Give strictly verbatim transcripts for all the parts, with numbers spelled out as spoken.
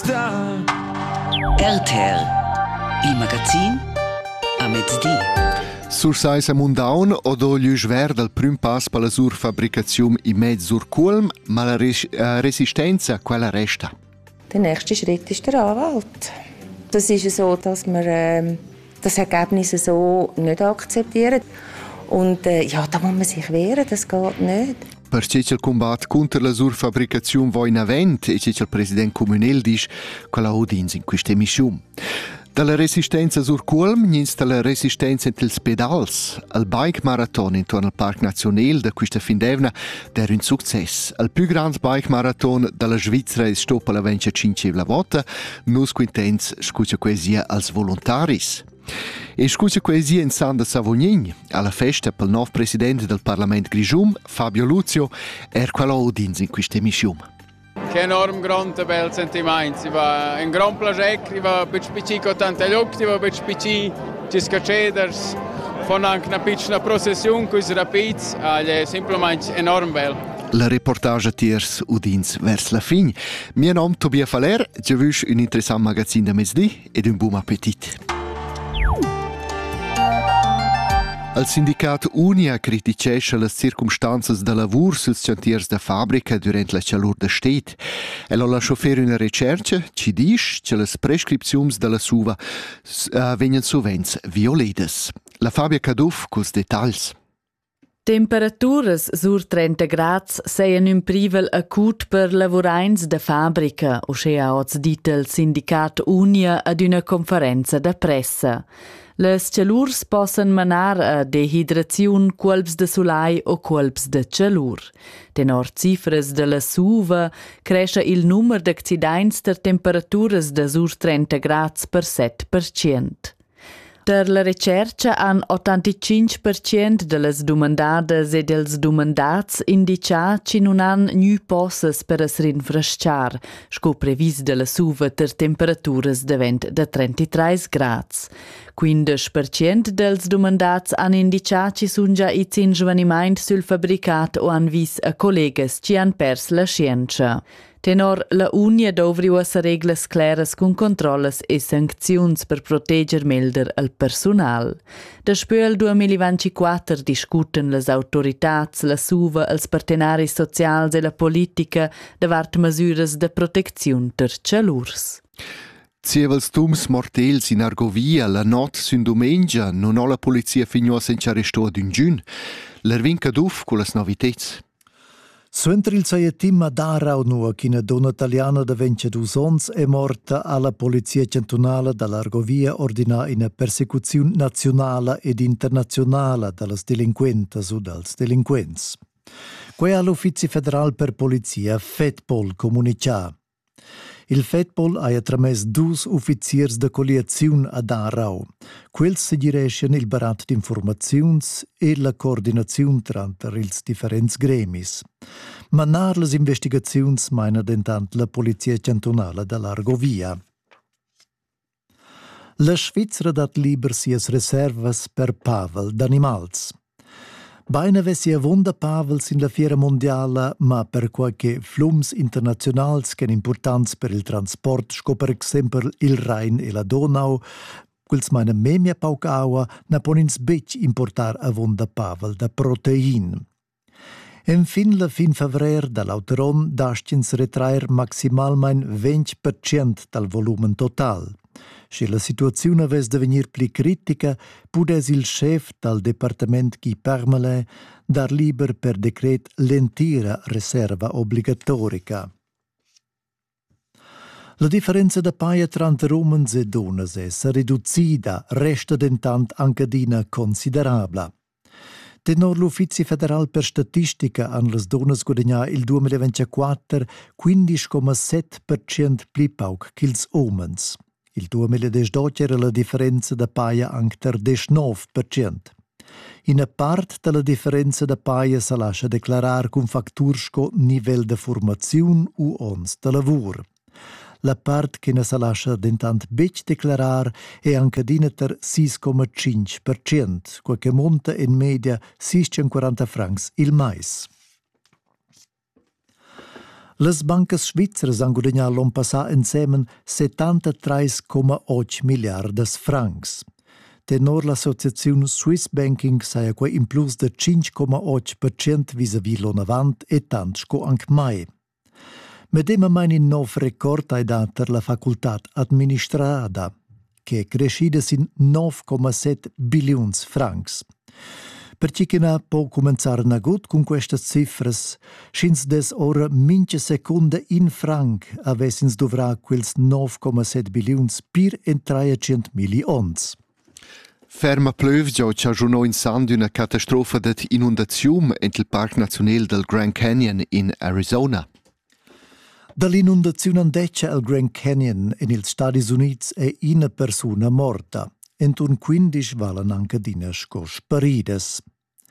sta. R T L, il magazin a mezzodì. Sur Saisa Mundaun o do gli sver del prim pass per la sur fabbricazione in mezzo sur Kulm, ma la res- uh, resistenza quella resta. Der nächste Schritt ist der Anwalt. Das ist so, dass wir äh, das Ergebnis so nicht akzeptieren. Und äh, ja, da muss man sich wehren, das geht nicht. Perché il combat contro la surfabbricazione va in avent e che il presidente comunale dice che la udins in questa emissione. Dalla resistenza sur Kulm nins dalla resistenza intels pedals. Il bike marathon intorno al Parc Nazionale da questa fin d'evna era un successo. Il più grande bike marathon dalla Svizzera è stoppa la venticinque volta. Nus quintens scuccia poesia als volontaris. E scusa poesia in Sanda Savognin, alla festa per il nuovo presidente del Parlamento Grigium, Fabio Luzio, er quello udins in questa emissione. Che enorm grande bel sentimento, si va un gran piacere, si va un po' piccolo con tante luci, si va un po' piccolo ci scaceders, fanno anche una piccola processione con i rapids, è semplicemente enorm bel. La reportage tiers udins vers la fin. Mio nome è Tobia Faler, je vus un interessant magazin de mezzodì ed un buon appetit. Il sindicato Unia criticesce le circumstanze de lavoro sul cantiers de fabbrica durante la calor de stet. Ella lascia fare una ricerca ci dice che le prescrizioni della suva uh, vengono sovente violate. La Fabia Caduff con i dettagli. Temperaturas sur trenta grads seien un privel acut per lavurains de fabbrica, osce ha oz dit il sindicat Unia ad una conferenza de pressa. Les calurs possan manar a dehidraziun, colps de solai o colps de calur. Tenor cifras de la suva cresce il numero de accidents ter temperaturas de sur trenta grads per set per cent. Der la ricerca han ottantacinque per cent de las domandadas e dels domandats indica ci non han gnü possas per es rinfrescar, sco previs de la suva ter temperaturas de vent de trentatré grads. quindici per cent dels domandats han indicat ci sun già i zingivaniment sul fabbricat o han vis a collegas ci han pers la scienza. Tenor la Unia dovriu essa reglas claras con controllas e sancziuns per proteger melder al personal. Da spöel duemilaventiquattro discuten las autoritats, la suva, els partenaris socials e la politica davart masüras de protecziun ter calurs. Zievels tums mortels in Argovia la not sun domengia non ho la polizia finio senza arresto d'un giun. L'ervin Caduff con las novitets. Suentri il saietim a Darau nua, ch'ina donna italiana de ventidus ons è morta alla polizia cantonale dall'Argovia ordina una persecuzione nazionale ed internazionale dallas delinquentas o dals delinquents. Quei all'Ufficio Federal per Polizia, FEDPOL, comunicà. Il FEDPOL ha attrames dus ufficiers de colliaziun a Darau. Quels seguireschen il barat d'informaziuns e la coordinaziun tranter ils differents gremis. Manar les investigaziuns meina dentant la Polizia Cantonale dall'Argovia. La Svizzera dat liber sias reservas per pavel d'animals. Beina vessi avonda pavels in la fiera mondiala, ma per qualche flums internazionals che importants per il transport, sco per exempel il Rhein e la Donau, quels meine memia paucaua na ponins bec importar avonda pavel da protein. En fin la fin favrer dall'auteron dascins retraer maximalmein venti per cent dal volumen total. Se la situazione avesse devenir pli critica, pudes il chef dal departament chi permale dar liber per decret l'entira reserva obbligatorica. La differenza da paia tra romans e donas è riducida, resta dentant ancadina considerabla. Tenor l'Ufficio Federal per Statistica han las donas guadagnà il duemilaventiquattro quindici virgola sette per cent pli pauc ch'ils omens. Il duemiladiciotto era la differenza da paia anche diciannove per cent. In a part della differenza da paia si lascia declarar con factursco nivel de formaziun u ons de lavur. La part che ne si lascia dentant bec declarar è anche dineter sei virgola cinque per cent, quel che monta in media seicentoquaranta francs il mais. Las bancas svizzeras han guadagnat l'on passà insemen settantatré komma otto miliardas francs. Tenor l'associazione Swiss Banking saia quei in plus de cinque komma otto per cento vis-à-vis l'on avant e tant sco anche mai. Medema mai in nov record ai dater la facultat administrada, che è crescida sin nove komma sette bilions francs. Per chi che na può cominciare na gut con queste cifras, schins des ora mince secunde in franc avessins dovrà quels nove komma sette bilions per en trecento milions. Ferma plövgia ci aggiunò in san di una catastrofa di inondazione nel Parco Nazionale del Grand Canyon in Arizona. Dall'inondazione andeccia al Grand Canyon negli Stati Uniti è una persona morta, e un quindici valen anche dina scos parides.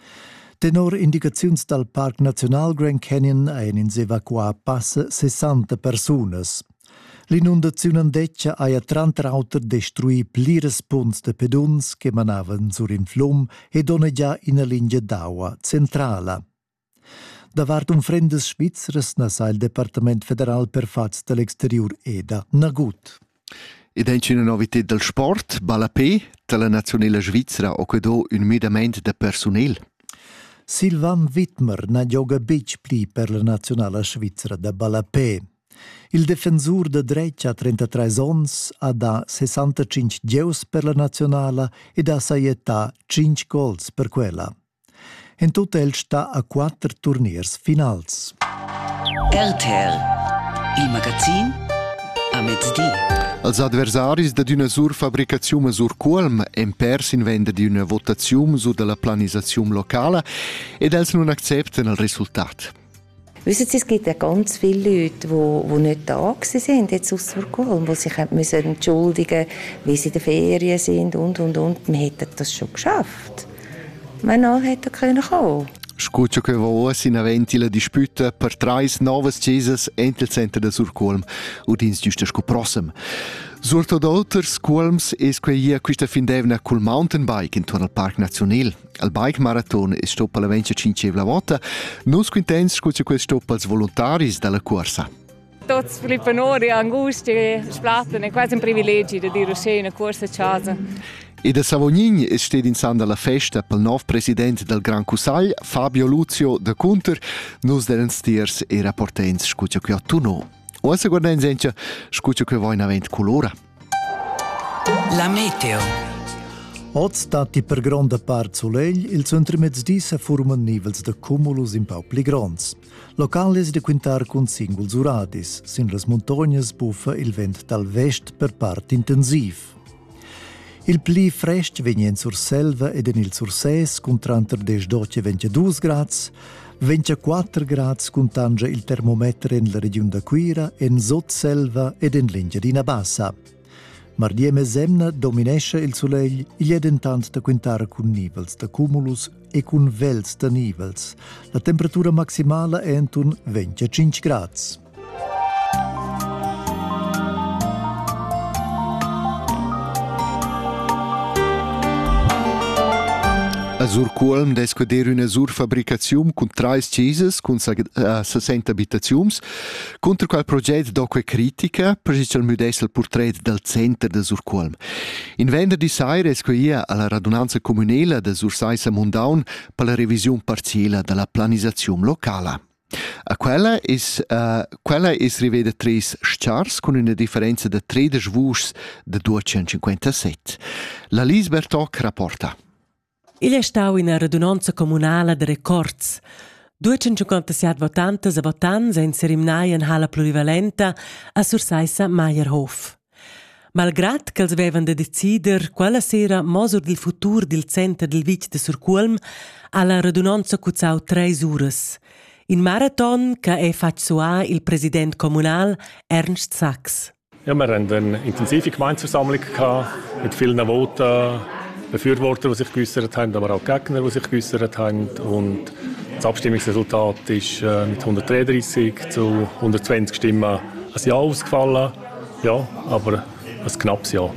Tenor indicazioni dal Parco Nazionale Grand Canyon ein ins evacuà passa sessanta personas. L'inondazione andeccia ha a trenta auter destruì plires punts de peduns che manavan sur in flum e dona già in linea d'acqua centrala. Davart un frendes svizzeras na sa il Departement Federal per fats dell'exterior eda nagut. Ed è una novità del sport, Balapé, della nazionale svizzera, o che do un midament de personel. Sylvain Wittmer na gioca beach pli per la nazionale svizzera de Balapé. Il difensur de dreccia a trentatré ons ha da sessantacinque geus per la nazionale e da saietà cinque gols per quella. In total sta a quattro turniers finals. R T R, il magazin a mezzodì. Els adversaris de d'una surfabricazione sur Culm en pers in venda di una votazione su della planizzazione locale ed els non accepten il risultat. Wissen Sie, es gibt ja ganz viele Leute, die, die nicht da sind, jetzt aus Surkulm, die sich müssen entschuldigen mussten, wie sie in den Ferien sind und, und, und. Wir hätten das schon geschafft. Man hätte kommen können. Scuccio che va in aventi la disputa per tre nuove chiesas entro il centro di Surculm o dins giusto sco prossimo. Surto d'autres Culms es quei questa fin devna col mountain bike intorno al Parco Nazionale. Al bike marathon è stoppa la venticinque volta. Nus quintens scuccio quel stoppa als volontaris dalla corsa. Tots flipanori, angustie, splatten, è quasi un privilegio di dire una corsa a casa. E da Savognin è stata in sanda la festa pel nuovo presidente del Gran Cusagl, Fabio Luzio de Cunter, nus dellen stiers e rapportens scuccio qui a Tuno. Ossa guarden senza scuccio che voi in avent colora. La meteo. Oggi stati per grande parte solegl, il centro mezzodì si formano nivels de cumulus in pau pli grands. Locales de quintar con singuls uradis, sin las montagnas buffa il vent dal vest per part intensiv. Il pli frest venien sur selva ed en il sur ses, con trentadue ventidue grads, ventiquattro grads contangia il termometro in la regione da Quira, en sot selva ed en l'Engiadina Bassa. Mardiem e semna dominesce il soleil, il è dentant da quintare con nivels da cumulus e con vels da nivels. La temperatura maximale è entun venticinque grads. A Surculm descoder una surfabricazione con tre chiesas con sessanta abitazioni. Contro quel progetto dopo critica, per il modest il portrait del centro di Surculm. In venerdì sera escoia alla radunanza comunale de Sursaisa Mundaun per la revisione parziale della planizzazione locale. A quella is uh, quella is rivede tre schars con una differenza di tredici vuos di duecentocinquantasette. La Lise Bertoc rapporta. Il è stato in una radunanza comunale di records. duecentocinquantasette votantes e votants in cerimoniaia in hala plurivalenta a Sursaisa Meierhof. Malgrad che els avevan de decider quella sera mosur del futur del centro del Vic de Surculm, alla radunanza cuzzau tre ures. In marathon che è fatto soa il president comunal Ernst Sachs. Ja, wir hatten eine intensive Gemeindeversammlung mit vielen Voten. Befürworter, die sich geäußert haben, aber auch Gegner, die sich geäußert haben. Und das Abstimmungsresultat ist äh, mit hundertdreiunddreißig zu hundertzwanzig Stimmen ein Ja ausgefallen. Ja, aber ein knappes Ja.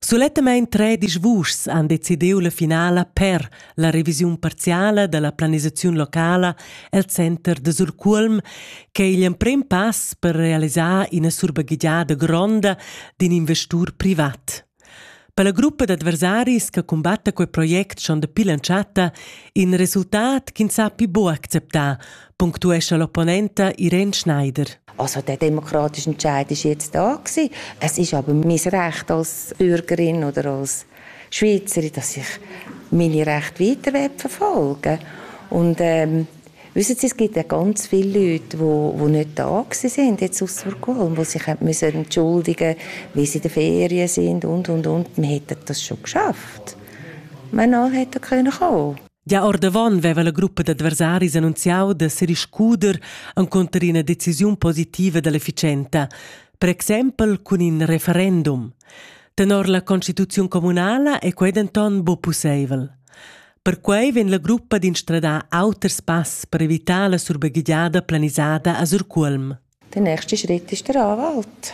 Sulettamain tredis vuschs han decidiu la finala per la revisiun parziala della planizaziun locala el center de Surcuolm, che è il prim pass per realizzare una surbaghiggiada gronda d'in investur privat. Per la gruppa d'adversaris che combatta quel project schon de pilanciata, in resultat che sappi bo acceptar, punktuescha l'opponenta Irene Schneider. Also der demokratische Entscheid ist jetzt da gewesen. Es ist aber mein Recht als Bürgerin oder als Schweizerin, dass ich meine Rechte weiter verfolge. Und ähm, wissen Sie, es gibt ja ganz viele Leute, die, die nicht da sind, jetzt aus Surcuolm, die sich müssen entschuldigen, wie sie in den Ferien sind und, und, und. Wir hätten das schon geschafft. Man hätte kommen können. Ja, or davon aveva la gruppa d'adversaris annunziau de se riscuder encontrar una decisiun positiva dell'efficienta, per exempel con un referendum. Tenor la Constituzione comunala è quei denton bo possibile. Per quei ven la gruppa d'instradar auters pass per evitare la surbaghiggiada planisada a Surcuolm. Der nächste Schritt ist der Anwalt.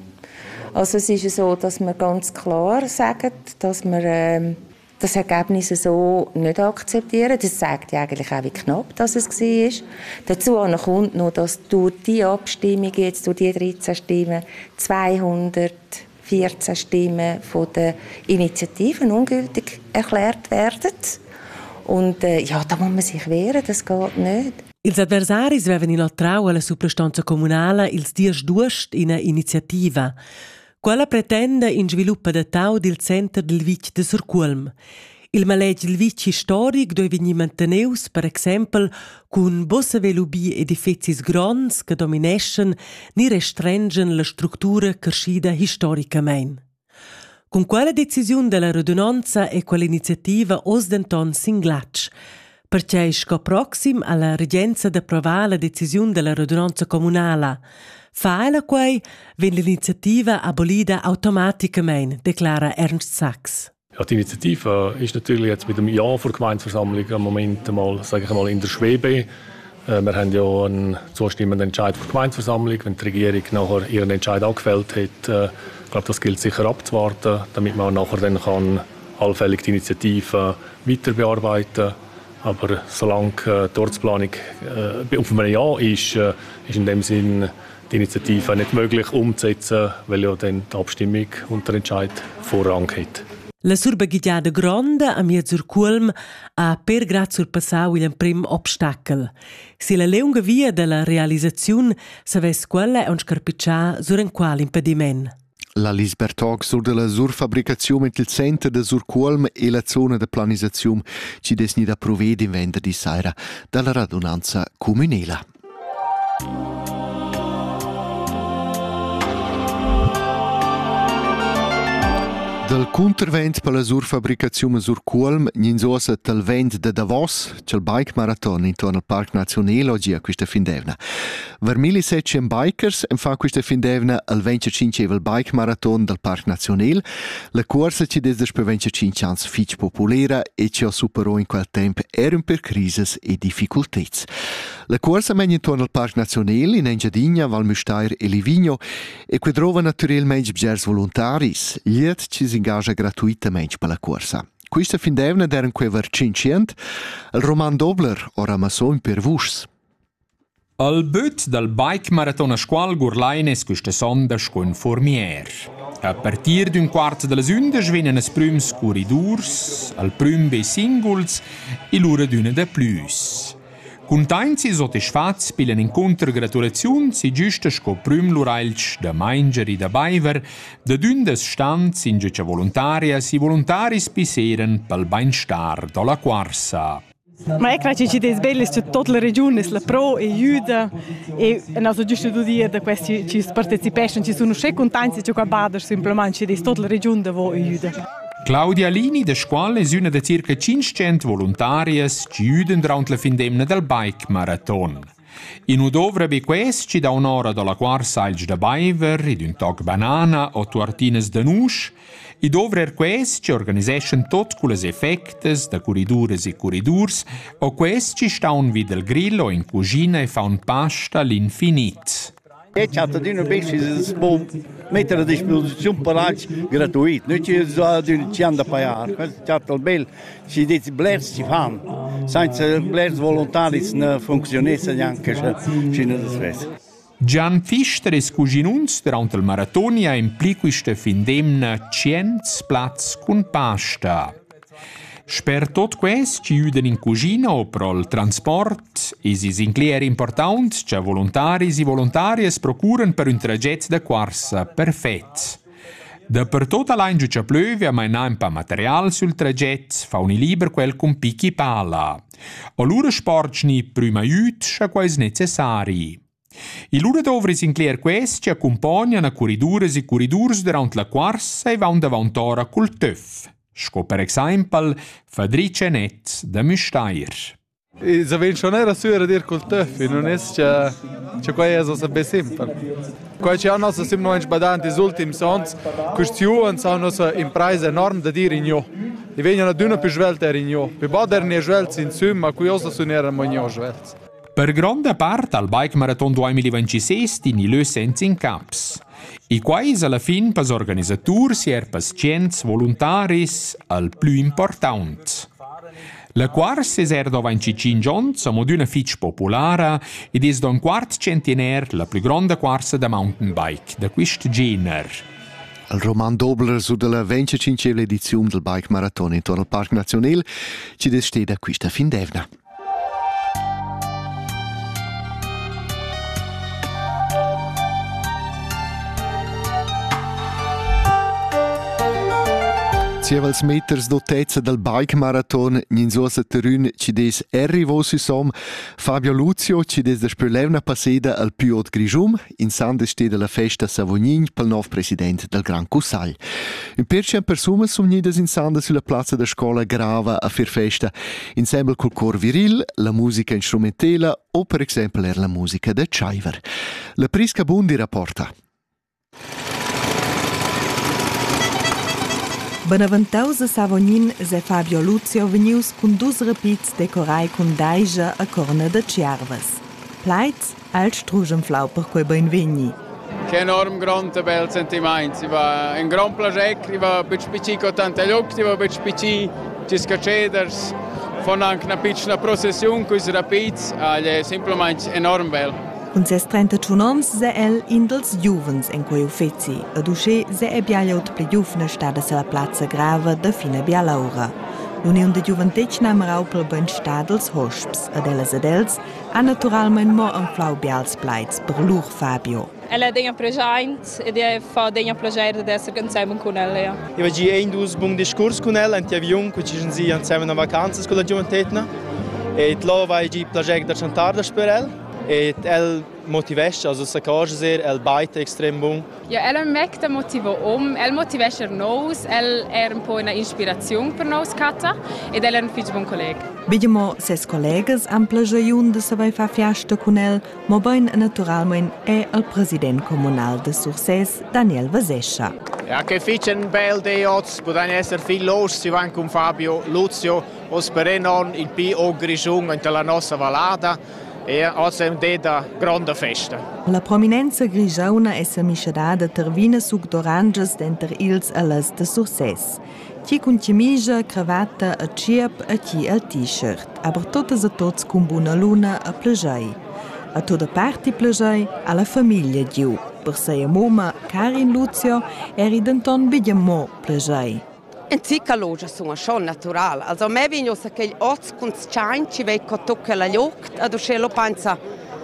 Also es ist so, dass wir ganz klar sagen, dass wir ähm, das Ergebnis so nicht akzeptieren. Das zeigt ja eigentlich auch, wie knapp das es war. Dazu kommt noch, dass durch die Abstimmung, jetzt durch die dreizehn Stimmen, zweihundertvierzehn Stimmen von der Initiativen ungültig erklärt werden. Und äh, ja, da muss man sich wehren, das geht nicht. Ils adversaris avevan inoltrau alla suprastanza comunala ils dies duost ina iniziativa. Quella pretende in sviluppo da tau del center del Vic de Surcuolm. Il maleggi del Vic storic dove vegni manteneus, per exempel, cun bossa velubi edificis grons che domineschen ni restrengen la struttura crescida historicamein. Con quella decisione della radunanza e quell'iniziativa os denton singlatsch, perché sco proxim alla regenza d'approvare la decisione della radunanza comunala. Faila quei, wenn l'iniziativa abolida automaticamente, declara Ernst Sachs. Ja, die Initiative ist natürlich jetzt mit dem Ja vor Gemeindeversammlung am Moment mal, sage ich mal, in der Schwebe. Wir haben ja einen zustimmenden Entscheid vor Gemeindeversammlung. Wenn die Regierung nachher ihren Entscheid angefällt hat, ich glaube, das gilt sicher abzuwarten, damit man nachher dann kann allfällig die Initiative weiter bearbeiten kann. Aber solange die Ortsplanung auf einem Ja ist, ist in dem Sinn die Initiative nicht möglich umzusetzen, weil ja dann die Abstimmung und der Entscheid Vorrang hat. La surbaghiggiada gronda a mia Surcuolm ha per grad surpassau il prim obstacle. Se la lunga via della realizzazione saves quella è un scarpiccià sur un qual impediment. La Lisbertog sur de la surfabricazione del centro de Surcuolm e la zona de planizazione ci desni da provvedi in venda di saira dalla radunanza comunela. Del contravent per la surfabricazione Surcuolm, ninsosa del vent de Davos, c'è il bike marathon intorno al Parc Nazionale oggi a questa fin d'evna. Vermili settecento bikers e fa questa fin d'evna al venticinque bike marathon del Parc Nazionale. La corsa ci desde per venticinque anni fitch popolera e ci ha superato in quel tempo era per crisis e difficoltà. La corsa mena intorno al Parc Nazionale in Engiadina, Valmüstair e Livigno e qui trova naturalmente bgers volontaris. Liet ci si ingaggia gratuitamente per la corsa. Questa fin d'evna erano quaver cinquecento. Il Roman Dobler ora massò per vus. Al but del bike marathon a scuol Gurlaines questa sonda scon formier. A partir d'un quarto della sunda svinnen es prüms corridors, al prüm be singuls e l'ura d'una da plus. Contenti e soddisfats per l'incontro gratulazione si giusta sco prüm l'urailch da Mainger e da Baiver, da dundes stands in giucia volontaria si volontaris piseren pel beinstar dalla quarsa. Ma ecco, ci des belles che tutta la regione la pro e aiuta e also giusto due dire da questi ci partecipano ci sono sei contenti che qua bader semplicemente ci des tutta la regione da vo aiuta. Claudia Lini, da scuola, è una da circa cinquecento volontarias che aiutano durante la fin d'emna del bike marathon. In udovra be quest ci da un'ora dalla quarsa alge da Baiver ed un toc banana o tuartines da nusch, ed ovra er quest ci organiseschen tot cules effectes da corridures e corridors o quest ci staun vid del grillo in cucina e fa un pasta all'infinit. E c'è di una pesce si può mettere a disposizione per altri gratuiti, noi ci hanno da pagare, c'è il bel, ci dice blers ci fanno, senza blers volontari non funzionasse neanche se non si fa. Gian Pfister es cuginuns durant il maratonia impliquiste findemna cients plats cun pasta. Sper tot quest ci uden in cugina o pro il transport, es is inclier important che volontaris e volontarias procuren per un traget de quarsa perfett. Da per tota l'anno che plöve a mainar un pa material sul traget, fa uni liber quel con picchi pala. O lura sportni prima aiut scha quais necessari. I lura dovris inclier quest ci accompagnan a corridures e corridurs durant la quarsa e van davantora col töff. Sco per exempel Fadrice Net da Müstair. Se ven schon era sura dir col töffi, non es che che qua è so be simpel. Qua ci hanno sim no ens badanti is ultims ans, questioni sono so imprese enorm da dir in io. I vengono d'una più svelta in io. Pi bader ne svelts in sum, ma qui osa sunera mogno svelts. Per grande parte al Bike Marathon duemilaventisei tini lö senza in caps. I quais alla fin pas organizzatur si er pas cients voluntaris al plü important. La quarsa es er do venticinque ons, amo d'una fitch populara, ed es do un quart centenaire la plü grande quarsa da mountain bike, da quist gener. Il Roman Dobler su della venticinquesima edizione del Bike Marathon intorno al Parc Nazionale ci destede a questa fin d'evna. Sievels meters d'otezza del Bike Marathon in suosa terrun ci des arrivo si som Fabio Luzio ci des da spölevna passeda al Piot Grigium in sande stede la festa Savognin pel nov president del Gran Cussagl. Un percent persumas som nidas in sande sulla plaza da scola Grava a fir festa insieme col cor viril, la musica instrumentela o per esempio er la musica de Chaiver. La Prisca Bundi rapporta. Benaventaus a Savognin se Fabio Luzio venius cun dus rapids decorai cun daija a corna de ciarvas. Pleits, alt strugen flau per quei ben vegni. Che enorm grande bel sentimento, si va un gran plajec, si va bitch pici con tante locchi, si va bitch pici cisca ceders, von anche una piccola processione con i rapids, è semplicemente enorm bel. Und ses trentaun ons se el in dels juvens en quei uffezi, ed usce se e biagliaut pligiufna stada se la plaza Grava da fina bialaura. L'Union de Juventec namerau pel ben stadels hosps, ed elas ed els ha naturalmein mo un flau bials pleits per lur Fabio. Ela é presente e é fa denha plager dessa insieme con ela. Io oggi ein dus bun discurs con ela, anti avion che ci si insieme na vacanze con la Juventetna. E tlo vai gi plager da chantar da per el. E el motivesce, also se kaže sehr, el baita extrem bun. Ja, el merkt da motivo um, el motivesce nos, el er un po' una inspirazione per nos cata, ed el er un fitch bun colleg. Vediamo ses collegas am plajaiun de se vai fa fiasta con el, mo ben naturalmein è il president comunal de Surses, Daniel Vasescia. Ja, che fitch un bel day oggi, potranno essere viel los, si van con Fabio Luzio, os perenon il P O Grigiung in la nostra vallata. E oggi è una grande festa. La prominenza grigiauna è samisciadada tervina suc d'oranges denter ils alas de Surses. Chi con camicia, cravatta, a ciep e chi al t-shirt, aber totes a tots con buona luna a plajai. A toda parte plajai alla famiglia diu. Per sei moma Karin Luzio eri denton bidiamo plajai. In Zicaloge sono schon natural. Also me vigno sa che oz con schein ci ve co tocca la jocht, ad uscelo pensa.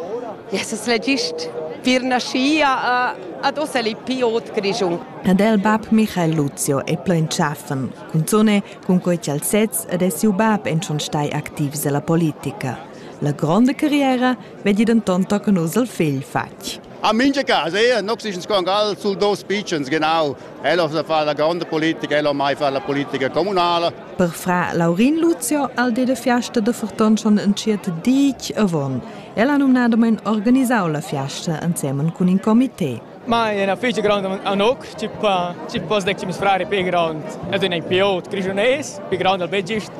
Jesus legist pirna scia ad oseli piot grigiun. Adel bab Michael Luzio e plein schaffen. Con zone con coi calzets ed es siu bab en schon stai aktiv sella politica. La grande carriera vedi denton tocca nos al fegl fatg. A minha casa, é, não precisa escongar sul dos pitchens, genau. Ela fa la grande politica, ela mai fa la politica comunale. Per fra Laurin Luzio al de fiasta de Forton schon entschiet dic avon. Ela non nada men organisau la fiasta insieme con un comité. Ma è una ficha grande anok, ci pa ci pos dec ci mis frare pe grand. Ed un piot grigiones, pe grand al begist.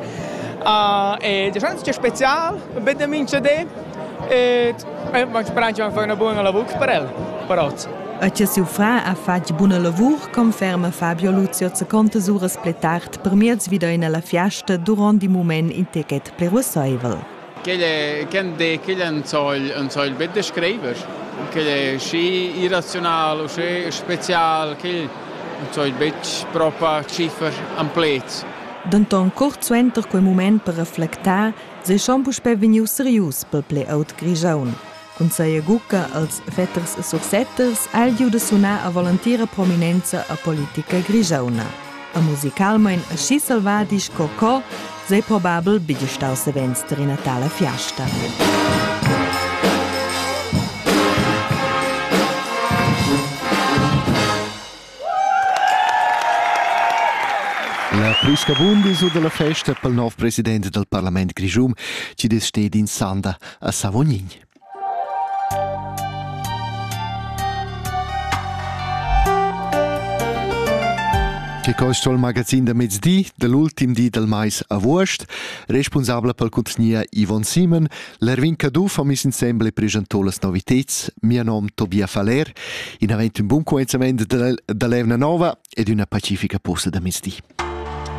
Ah, e de chance special, be de mince de. E ma speranza fare una buona lavoro per el. preparats. A che siu fra ha fatto buona lavur, conferma Fabio Luzio seconda uras pletart per miez wieder in la fiasta durant i moment in teget plerusseivel. Quelle can de quelle un soll un soll bitte schreiber. Quelle schi irrational o schi special, quelle un soll bit proper ciffer amplet. Denton curt suenter quel moment per reflectar, se schon puspe veniu serius pel playout Grigion. Con seia gucca als vetters e sursetters algiu de sunar a volontiera prominenza a politica grigiona. A musicalmein a schi salvadis coco, sei probabel bigestaus events der Natala fiasta. La Prisca Bundi su della festa pel nov presidente del Parlament Grigium, ci des steht in Sanda a Savognin. Che costa il magazin da mezz'dì, dell'ultim dì del mais a Vuost, responsabile pel contenia Yvonne Simon, l'Ervin Cadu fa mis insemble presentò le novitets, mio nome Tobia Faler, in avent un buon cominciamento dell'Evna Nova ed una pacifica posta da mezz'dì.